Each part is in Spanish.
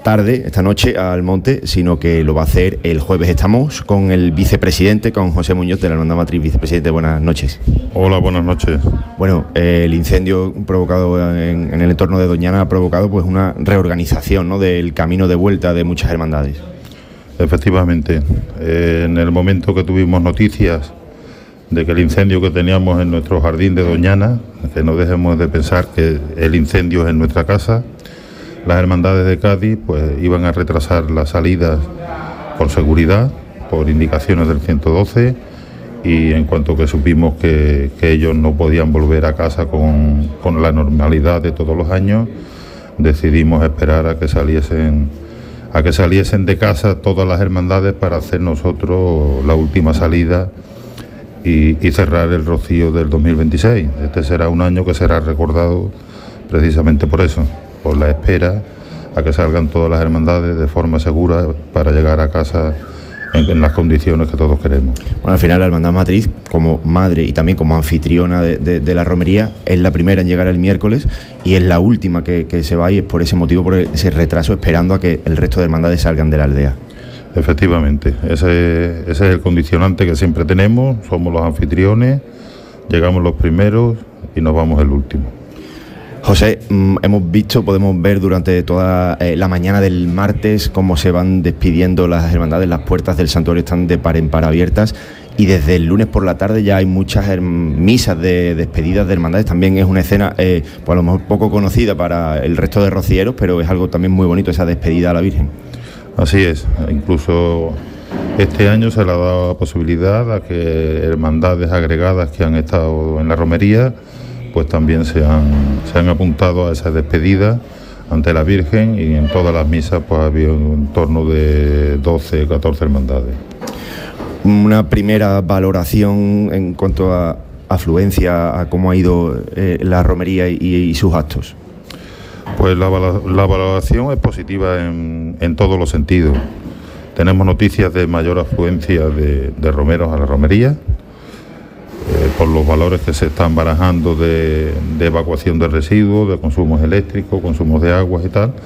tarde, esta noche, al monte, sino que lo va a hacer el jueves. Estamos con el vicepresidente, con José Muñoz de la Hermandad Matriz. Vicepresidente, buenas noches. Hola, buenas noches. Bueno, el incendio provocado en el entorno de Doñana ha provocado pues una reorganización, ¿no?, del camino de vuelta de muchas hermandades. Efectivamente, en el momento que tuvimos noticias de que el incendio que teníamos en nuestro jardín de Doñana, que no dejemos de pensar que el incendio es en nuestra casa, las hermandades de Cádiz pues iban a retrasar las salidas por seguridad, por indicaciones del 112, y en cuanto que supimos que ellos no podían volver a casa con la normalidad de todos los años, decidimos esperar a que saliesen de casa todas las hermandades para hacer nosotros la última salida y cerrar el rocío del 2026. Este será un año que será recordado precisamente por eso, por la espera a que salgan todas las hermandades de forma segura para llegar a casa en las condiciones que todos queremos. Bueno, al final la Hermandad Matriz, como madre y también como anfitriona de la romería, es la primera en llegar el miércoles y es la última que se va, y es por ese motivo, por ese retraso, esperando a que el resto de hermandades salgan de la aldea. Efectivamente, ese es el condicionante que siempre tenemos, somos los anfitriones, llegamos los primeros y nos vamos el último. José, podemos ver durante toda la mañana del martes cómo se van despidiendo las hermandades, las puertas del santuario están de par en par abiertas, y desde el lunes por la tarde ya hay muchas misas de despedidas de hermandades. También es una escena, pues a lo mejor poco conocida para el resto de rocieros, pero es algo también muy bonito, esa despedida a la Virgen. Así es, incluso este año se le ha dado la posibilidad a que hermandades agregadas que han estado en la romería pues también se han apuntado a esa despedida ante la Virgen, y en todas las misas pues había en torno de 12 o 14 hermandades. Una primera valoración en cuanto a afluencia, a cómo ha ido la romería y sus actos. Pues la valoración es positiva en todos los sentidos. Tenemos noticias de mayor afluencia de romeros a la romería, por los valores que se están barajando de evacuación de residuos, de consumos eléctricos, consumos de aguas y tal,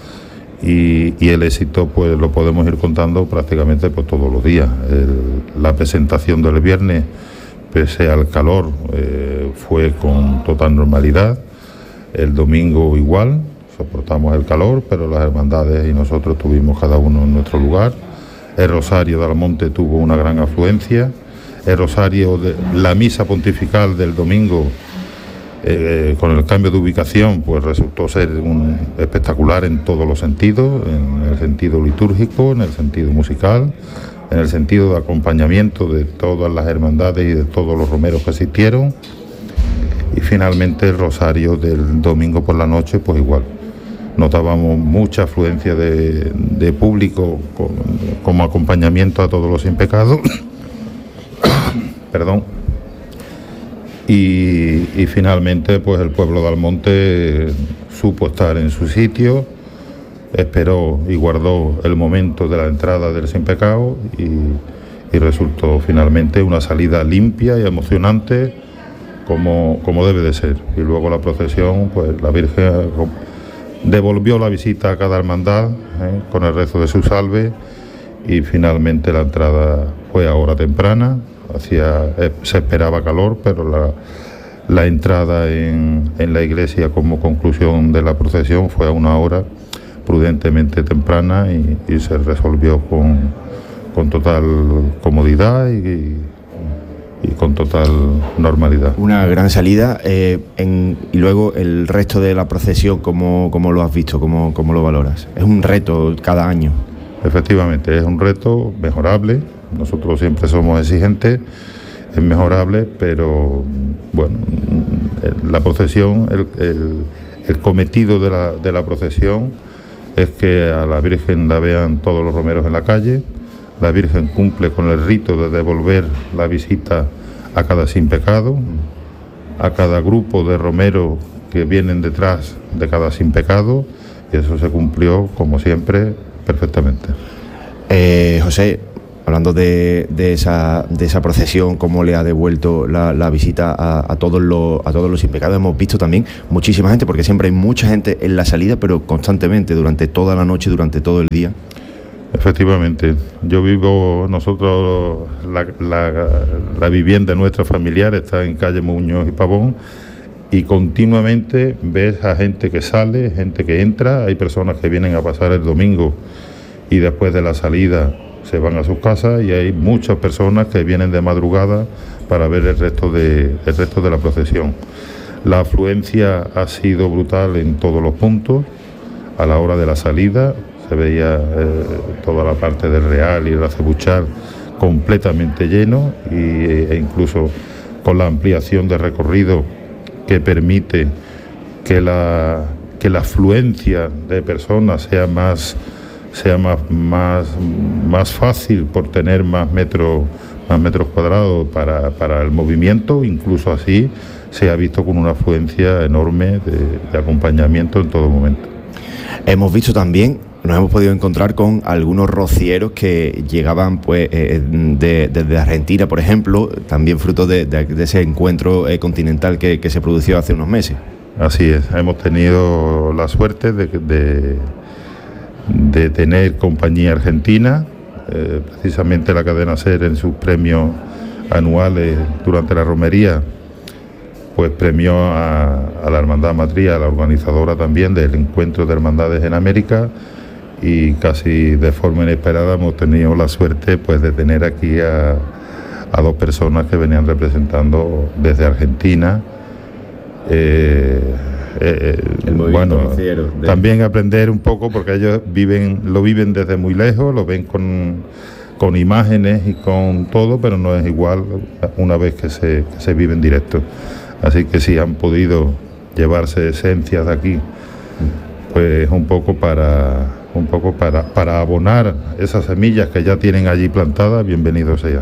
y el éxito pues lo podemos ir contando prácticamente pues todos los días. La presentación del viernes, pese al calor, fue con total normalidad. El domingo igual, soportamos el calor, pero las hermandades y nosotros tuvimos cada uno en nuestro lugar. El Rosario de Almonte tuvo una gran afluencia. El Rosario, la misa pontifical del domingo, con el cambio de ubicación, pues resultó ser espectacular en todos los sentidos, en el sentido litúrgico, en el sentido musical, en el sentido de acompañamiento de todas las hermandades y de todos los romeros que asistieron. Y finalmente el Rosario del domingo por la noche, pues igual. Notábamos mucha afluencia de público como acompañamiento a todos los sin pecado. Perdón. Y finalmente pues el pueblo de Almonte supo estar en su sitio, esperó y guardó el momento de la entrada del sin pecado, y resultó finalmente una salida limpia y emocionante como debe de ser. Y luego la procesión, pues la Virgen devolvió la visita a cada hermandad con el rezo de su salve, y finalmente la entrada fue a hora temprana. Se esperaba calor, pero la entrada en la iglesia como conclusión de la procesión fue a una hora prudentemente temprana, y se resolvió con total comodidad y con total normalidad. Una gran salida, y luego el resto de la procesión, ¿cómo lo has visto? ¿Cómo lo valoras? Es un reto cada año. Efectivamente, es un reto mejorable. Nosotros siempre somos exigentes, es mejorable, pero bueno, la procesión, el cometido de la procesión es que a la Virgen la vean todos los romeros en la calle. La Virgen cumple con el rito de devolver la visita a cada sin pecado, a cada grupo de romeros que vienen detrás de cada sin pecado, y eso se cumplió, como siempre, perfectamente. José, hablando de esa procesión, cómo le ha devuelto la visita a todos los impecados, hemos visto también muchísima gente, porque siempre hay mucha gente en la salida, pero constantemente, durante toda la noche, durante todo el día. Efectivamente, nosotros la vivienda nuestra familiar está en calle Muñoz y Pavón, y continuamente ves a gente que sale, gente que entra, hay personas que vienen a pasar el domingo y después de la salida se van a sus casas, y hay muchas personas que vienen de madrugada para ver el resto de la procesión. La afluencia ha sido brutal en todos los puntos. A la hora de la salida se veía toda la parte del Real y el Acebuchal completamente lleno, e incluso con la ampliación de recorrido que permite que la afluencia de personas sea más fácil por tener más metros cuadrados para el movimiento. Incluso así se ha visto con una afluencia enorme de acompañamiento en todo momento. Hemos visto también, nos hemos podido encontrar con algunos rocieros que llegaban desde Argentina, por ejemplo, también fruto de ese encuentro continental que se produjo hace unos meses. Así es, hemos tenido la suerte de tener compañía argentina, precisamente la cadena SER en sus premios anuales durante la romería, pues premió a la Hermandad Matriz, a la organizadora también del Encuentro de Hermandades en América, y casi de forma inesperada hemos tenido la suerte pues de tener aquí a dos personas que venían representando desde Argentina. También aprender un poco, porque ellos lo viven desde muy lejos, lo ven con imágenes y con todo, pero no es igual una vez que se vive en directo. Así que sí han podido llevarse esencias de aquí, pues un poco para abonar esas semillas que ya tienen allí plantadas. Bienvenido sea.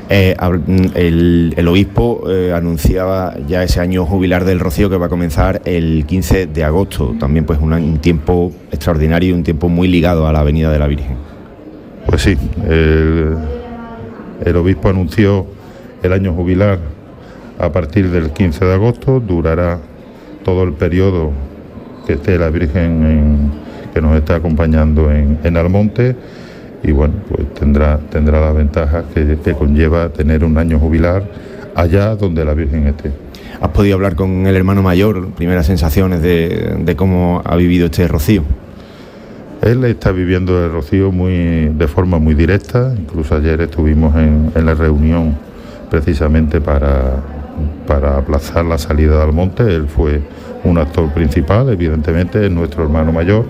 El obispo anunciaba ya ese año jubilar del Rocío, que va a comenzar el 15 de agosto. También pues un tiempo extraordinario y un tiempo muy ligado a la Avenida de la Virgen. Pues sí, el obispo anunció el año jubilar a partir del 15 de agosto. Durará todo el periodo que esté la Virgen que nos está acompañando en Almonte. Y bueno, pues tendrá las ventajas que conlleva tener un año jubilar allá donde la Virgen esté. ¿Has podido hablar con el hermano mayor? Primeras sensaciones de cómo ha vivido este rocío. Él está viviendo el rocío de forma muy directa. Incluso ayer estuvimos en la reunión precisamente para aplazar la salida de Almonte. Él fue un actor principal, evidentemente, es nuestro hermano mayor.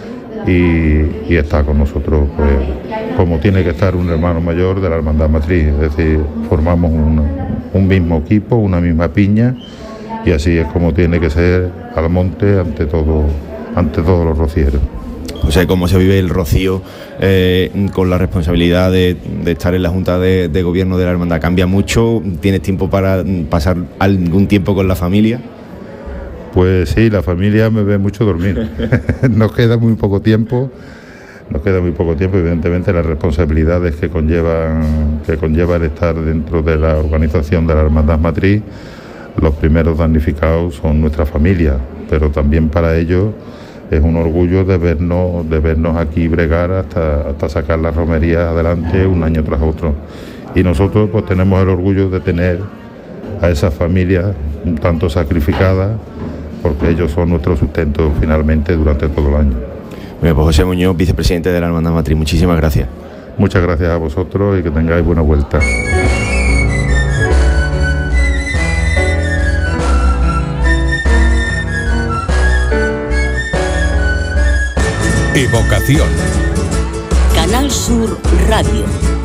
Y está con nosotros, pues, como tiene que estar un hermano mayor de la Hermandad Matriz, es decir, formamos un mismo equipo, una misma piña, y así es como tiene que ser Almonte ante todos los rocieros. O sea, ¿cómo se vive el rocío con la responsabilidad de estar en la Junta de Gobierno de la Hermandad? ¿Cambia mucho? ¿Tienes tiempo para pasar algún tiempo con la familia? Pues sí, la familia me ve mucho dormir. Nos queda muy poco tiempo, evidentemente las responsabilidades que conlleva el estar dentro de la organización de la Hermandad Matriz. Los primeros damnificados son nuestra familia, pero también para ellos es un orgullo de vernos aquí bregar hasta sacar la romería adelante un año tras otro. Y nosotros pues tenemos el orgullo de tener a esas familias un tanto sacrificadas, porque ellos son nuestro sustento finalmente durante todo el año. Bueno, pues José Muñoz, vicepresidente de la Hermandad Matriz, muchísimas gracias. Muchas gracias a vosotros y que tengáis buena vuelta. Evocación. Canal Sur Radio.